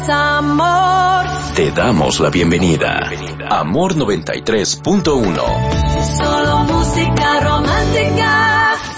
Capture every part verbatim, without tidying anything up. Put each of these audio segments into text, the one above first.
Amor. Te damos la bienvenida. Amor noventa y tres punto uno. Solo música romántica.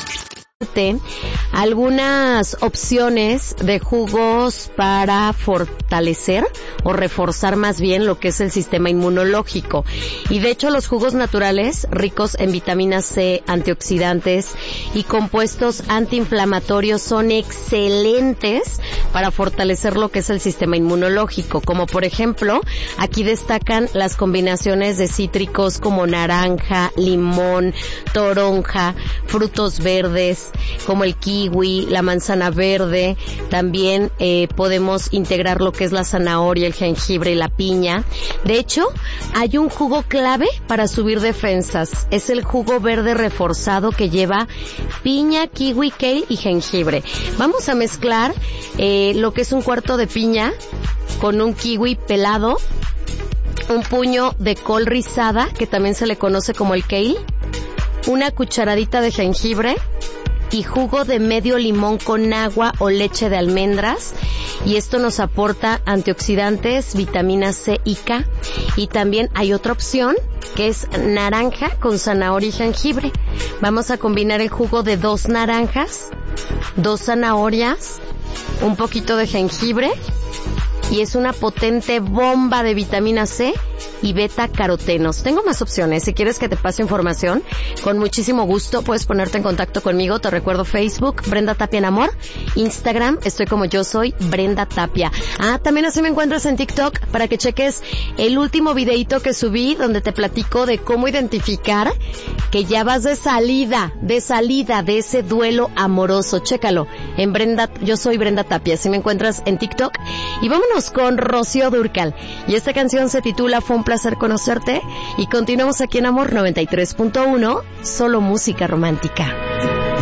Algunas opciones de jugos para fortalecer o reforzar más bien lo que es el sistema inmunológico. Y de hecho los jugos naturales ricos en vitamina C, antioxidantes y compuestos antiinflamatorios son excelentes para fortalecer lo que es el sistema inmunológico. Como por ejemplo, aquí destacan las combinaciones de cítricos como naranja, limón, toronja, frutos verdes, como el kiwi, la manzana verde. También eh, podemos integrar lo que es la zanahoria, el jengibre y la piña. De hecho, hay un jugo clave para subir defensas. Es el jugo verde reforzado que lleva piña, kiwi, kale y jengibre. Vamos a mezclar eh, lo que es un cuarto de piña con un kiwi pelado, un puño de col rizada, que también se le conoce como el kale, una cucharadita de jengibre y jugo de medio limón con agua o leche de almendras, y esto nos aporta antioxidantes, vitamina C y K. Y también hay otra opción que es naranja con zanahoria y jengibre. Vamos a combinar el jugo de dos naranjas, dos zanahorias, un poquito de jengibre, y es una potente bomba de vitamina C y beta carotenos. Tengo más opciones. Si quieres que te pase información, con muchísimo gusto puedes ponerte en contacto conmigo. Te recuerdo Facebook, Brenda Tapia en Amor. Instagram, estoy como yo soy, Brenda Tapia. Ah, también así me encuentras en TikTok para que cheques el último videito que subí donde te platico de cómo identificar que ya vas de salida, de salida de ese duelo amoroso. Chécalo en Brenda, yo soy Brenda Tapia. Así me encuentras en TikTok. Y vámonos con Rocío Dúrcal. Y esta canción se titula Fue un placer conocerte. Y continuamos aquí en Amor noventa y tres punto uno, solo música romántica.